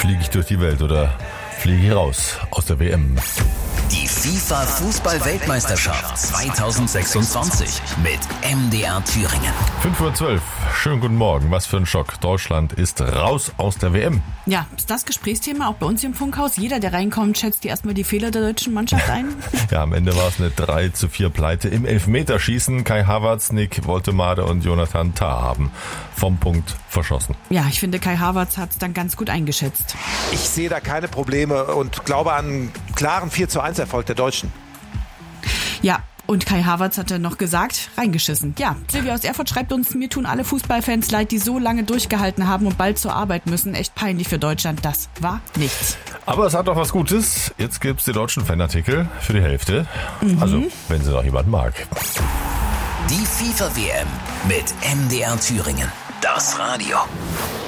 Fliege ich durch die Welt oder fliege ich raus aus der WM? Die FIFA-Fußball-Weltmeisterschaft 2026 mit MDR Thüringen. 5:12 Uhr. Schönen guten Morgen. Was für ein Schock. Deutschland ist raus aus der WM. Ja, ist das Gesprächsthema auch bei uns im Funkhaus? Jeder, der reinkommt, schätzt erstmal die Fehler der deutschen Mannschaft ein? Ja, am Ende war es eine 3:4 Pleite im Elfmeterschießen. Kai Havertz, Nick Woltemade und Jonathan Tah haben vom Punkt verschossen. Ja, ich finde, Kai Havertz hat es dann ganz gut eingeschätzt. Ich sehe da keine Probleme und glaube an einen klaren 4:1 Erfolg der Deutschen. Ja, und Kai Havertz hat dann noch gesagt, reingeschissen. Ja, Silvia aus Erfurt schreibt uns, mir tun alle Fußballfans leid, die so lange durchgehalten haben und bald zur Arbeit müssen. Echt peinlich für Deutschland, das war nichts. Aber es hat doch was Gutes. Jetzt gibt's die deutschen Fanartikel für die Hälfte. Also, wenn sie noch jemand mag. Die FIFA-WM mit MDR Thüringen. Das Radio.